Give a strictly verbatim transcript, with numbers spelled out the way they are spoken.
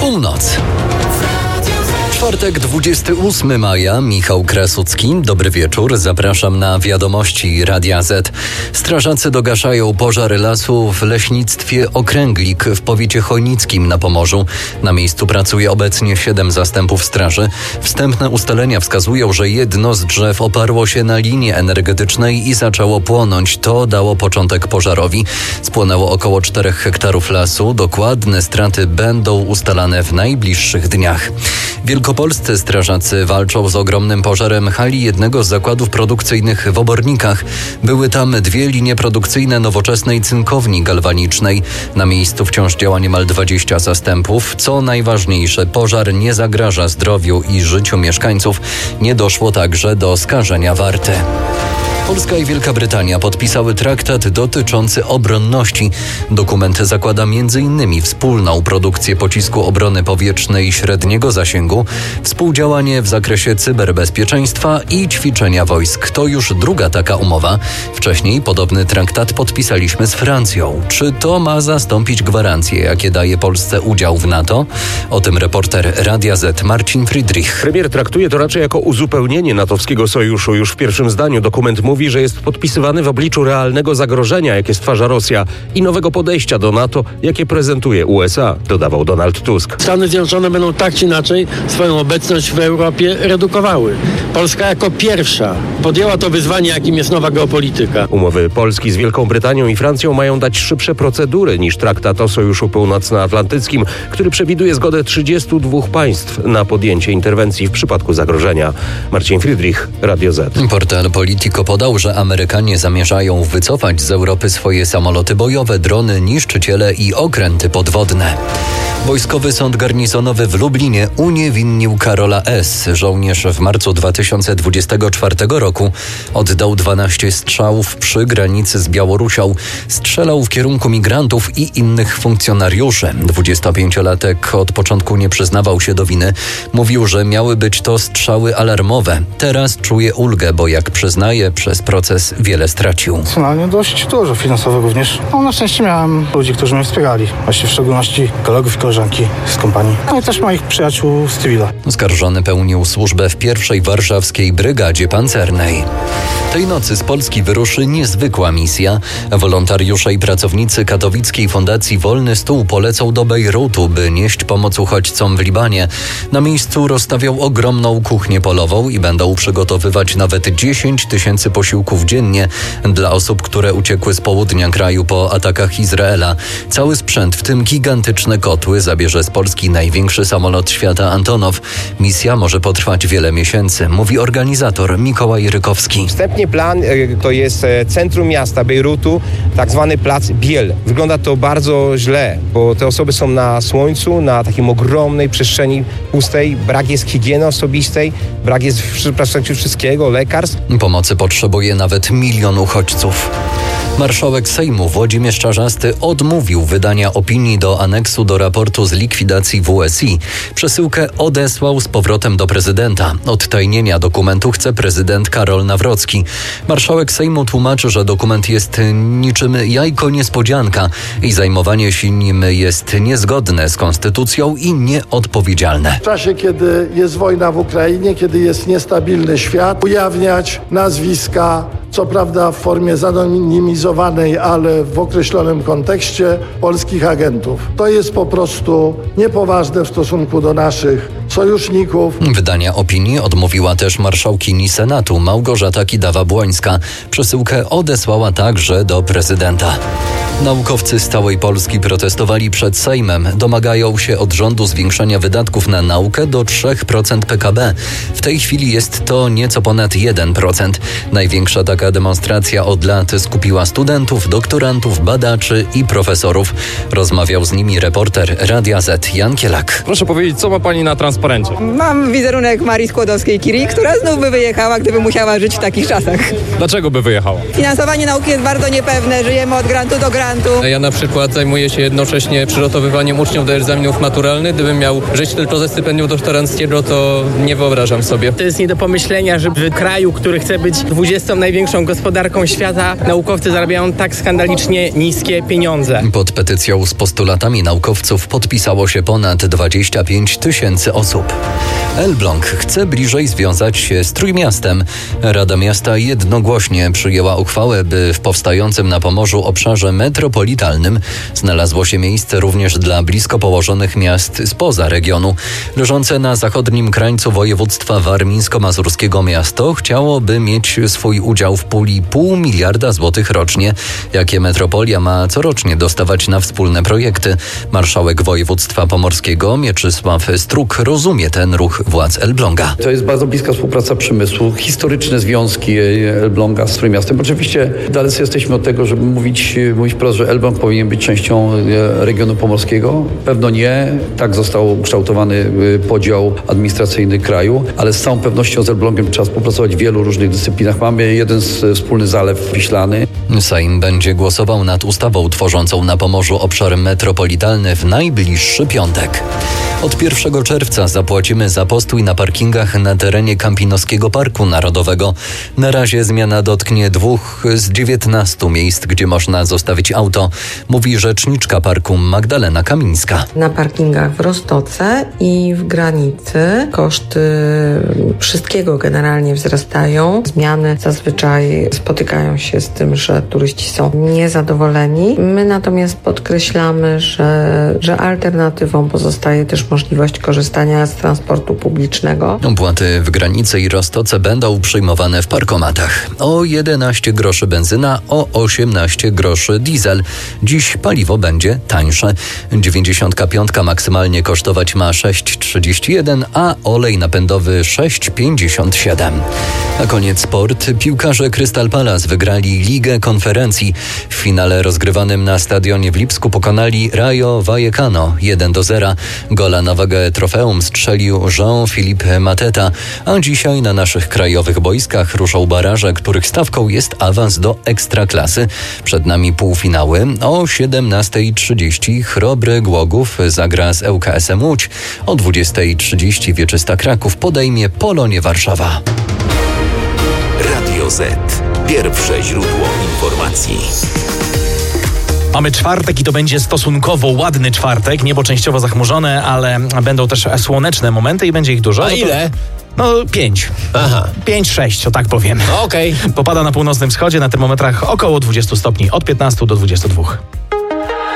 Północ. Czwartek, dwudziestego ósmego maja, Michał Krasucki. Dobry wieczór, zapraszam na wiadomości Radia Z. Strażacy dogaszają pożar lasu w leśnictwie Okręglik w powiecie chojnickim na Pomorzu. Na miejscu pracuje obecnie siedem zastępów straży. Wstępne ustalenia wskazują, że jedno z drzew oparło się na linie energetycznej i zaczęło płonąć. To dało początek pożarowi. Spłonęło około czterech hektarów lasu. Dokładne straty będą ustalane w najbliższych dniach. Wielkopolscy strażacy walczą z ogromnym pożarem hali jednego z zakładów produkcyjnych w Obornikach. Były tam dwie linie produkcyjne nowoczesnej cynkowni galwanicznej. Na miejscu wciąż działa niemal dwadzieścia zastępów. Co najważniejsze, pożar nie zagraża zdrowiu i życiu mieszkańców. Nie doszło także do skażenia warty. Polska i Wielka Brytania podpisały traktat dotyczący obronności. Dokument zakłada między innymi wspólną produkcję pocisku obrony powietrznej średniego zasięgu, współdziałanie w zakresie cyberbezpieczeństwa i ćwiczenia wojsk. To już druga taka umowa. Wcześniej podobny traktat podpisaliśmy z Francją. Czy to ma zastąpić gwarancje, jakie daje Polsce udział w NATO? O tym reporter Radia Z Marcin Friedrich. Premier traktuje to raczej jako uzupełnienie natowskiego sojuszu. Już w pierwszym zdaniu dokument mówi, Mówi, że jest podpisywany w obliczu realnego zagrożenia, jakie stwarza Rosja i nowego podejścia do NATO, jakie prezentuje U S A, dodawał Donald Tusk. Stany Zjednoczone będą tak czy inaczej swoją obecność w Europie redukowały. Polska jako pierwsza podjęła to wyzwanie, jakim jest nowa geopolityka. Umowy Polski z Wielką Brytanią i Francją mają dać szybsze procedury niż traktat o Sojuszu Północnoatlantyckim, który przewiduje zgodę trzydziestu dwóch państw na podjęcie interwencji w przypadku zagrożenia. Marcin Friedrich, Radio Z. Portal Politico podał, że Amerykanie zamierzają wycofać z Europy swoje samoloty bojowe, drony, niszczyciele i okręty podwodne. Wojskowy Sąd Garnizonowy w Lublinie uniewinnił Karola S. Żołnierz w marcu dwa tysiące dwudziestego czwartego roku oddał dwanaście strzałów przy granicy z Białorusią. Strzelał w kierunku migrantów i innych funkcjonariuszy. dwudziestopięciolatek od początku nie przyznawał się do winy. Mówił, że miały być to strzały alarmowe. Teraz czuje ulgę, bo jak przyznaje, przez proces wiele stracił. Emocjonalnie dość dużo, finansowo również. No, na szczęście miałem ludzi, którzy mnie wspierali. Właśnie w szczególności kolegów i koleżanki z kompanii. No i też moich przyjaciół z cywila. Oskarżony pełnił służbę w pierwszej warszawskiej Brygadzie Pancernej. Tej nocy z Polski wyruszy niezwykła misja. Wolontariusze i pracownicy katowickiej Fundacji Wolny Stół polecą do Bejrutu, by nieść pomoc uchodźcom w Libanie. Na miejscu rozstawią ogromną kuchnię polową i będą przygotowywać nawet dziesięć tysięcy posiłków dziennie dla osób, które uciekły z południa kraju po atakach Izraela. Cały sprzęt, w tym gigantyczne kotły, zabierze z Polski największy samolot świata Antonow. Misja może potrwać wiele miesięcy, mówi organizator Mikołaj Rykowski. Wstępnie plan to jest centrum miasta Bejrutu, tak zwany plac Biel. Wygląda to bardzo źle, bo te osoby są na słońcu, na takim ogromnej przestrzeni pustej. Brak jest higieny osobistej, brak jest wszystkiego, lekarstw. Pomocy potrzebuje nawet milion uchodźców. Marszałek Sejmu Włodzimierz Czarzasty odmówił wydania opinii do aneksu do raportu z likwidacji W S I. Przesyłkę odesłał z powrotem do prezydenta. Odtajnienia dokumentu chce prezydent Karol Nawrocki. Marszałek Sejmu tłumaczy, że dokument jest niczym jajko niespodzianka i zajmowanie się nim jest niezgodne z konstytucją i nieodpowiedzialne. W czasie, kiedy jest wojna w Ukrainie, kiedy jest niestabilny świat, ujawniać nazwiska, co prawda w formie zanonimizowanej, ale w określonym kontekście, polskich agentów. To jest po prostu niepoważne w stosunku do naszych sojuszników. Wydania opinii odmówiła też marszałkini Senatu Małgorzata Kidawa-Błońska. Przesyłkę odesłała także do prezydenta. Naukowcy z całej Polski protestowali przed Sejmem. Domagają się od rządu zwiększenia wydatków na naukę do trzy procent P K B. W tej chwili jest to nieco ponad jeden procent. Największa taka demonstracja od lat skupiła studentów, doktorantów, badaczy i profesorów. Rozmawiał z nimi reporter Radia Z Jan Kielak. Proszę powiedzieć, co ma pani na transparencie? Mam wizerunek Marii Skłodowskiej-Curie, która znów by wyjechała, gdyby musiała żyć w takich czasach. Dlaczego by wyjechała? Finansowanie nauki jest bardzo niepewne, żyjemy od grantu do grantu. doktorantów. Ja na przykład zajmuję się jednocześnie przygotowywaniem uczniów do egzaminów maturalnych. Gdybym miał żyć tylko ze stypendium doktoranckiego, to nie wyobrażam sobie. To jest nie do pomyślenia, że w kraju, który chce być dwudziestą największą gospodarką świata, naukowcy zarabiają tak skandalicznie niskie pieniądze. Pod petycją z postulatami naukowców podpisało się ponad dwadzieścia pięć tysięcy osób. Elbląg chce bliżej związać się z Trójmiastem. Rada Miasta jednogłośnie przyjęła uchwałę, by w powstającym na Pomorzu obszarze metropolitalnym znalazło się miejsce również dla blisko położonych miast spoza regionu. Leżące na zachodnim krańcu województwa warmińsko-mazurskiego miasto chciałoby mieć swój udział w puli pół miliarda złotych rocznie, jakie metropolia ma corocznie dostawać na wspólne projekty. Marszałek województwa pomorskiego Mieczysław Struk rozumie ten ruch władz Elbląga. To jest bardzo bliska współpraca przemysłu, historyczne związki Elbląga z Trójmiastem. Oczywiście dalecy jesteśmy od tego, żeby mówić, mówić wprost, że Elbląg powinien być częścią regionu pomorskiego. Pewno nie. Tak został ukształtowany podział administracyjny kraju, ale z całą pewnością z Elblągiem trzeba współpracować w wielu różnych dyscyplinach. Mamy jeden wspólny zalew wiślany. Sejm będzie głosował nad ustawą tworzącą na Pomorzu obszar metropolitalny w najbliższy piątek. Od pierwszego czerwca zapłacimy za postój na parkingach na terenie Kampinoskiego Parku Narodowego. Na razie zmiana dotknie dwóch z dziewiętnastu miejsc, gdzie można zostawić auto, mówi rzeczniczka parku Magdalena Kamińska. Na parkingach w Roztoce i w Granicy koszty wszystkiego generalnie wzrastają. Zmiany zazwyczaj spotykają się z tym, że turyści są niezadowoleni. My natomiast podkreślamy, że, że alternatywą pozostaje też możliwość korzystania z transportu publicznego. Opłaty w Granicy i Roztoce będą przyjmowane w parkomatach. O jedenaście groszy benzyna, o osiemnaście groszy diesel. Dziś paliwo będzie tańsze. dziewięćdziesiątka pięć maksymalnie kosztować ma sześć trzydzieści jeden, a olej napędowy sześć pięćdziesiąt siedem. Na koniec sport. Piłkarze Crystal Palace wygrali Ligę Konferencji. W finale rozgrywanym na stadionie w Lipsku pokonali Rayo Vallecano jeden do zera. Gola na wagę trofeum strzelił Jean-Philippe Mateta, a dzisiaj na naszych krajowych boiskach ruszą baraże, których stawką jest awans do Ekstraklasy. Przed nami półfinały. O siedemnasta trzydzieści Chrobry Głogów zagra z L K S-em Łódź. O dwudziesta trzydzieści Wieczysta Kraków podejmie Polonię Warszawa. Radio Z. Pierwsze źródło informacji. Mamy czwartek i to będzie stosunkowo ładny czwartek. Niebo częściowo zachmurzone, ale będą też słoneczne momenty i będzie ich dużo. A ile? No pięć. Aha. Pięć, sześć, o tak powiem. Okej. Popada na północnym wschodzie, na termometrach około dwadzieścia stopni, od piętnastu do dwudziestu dwóch.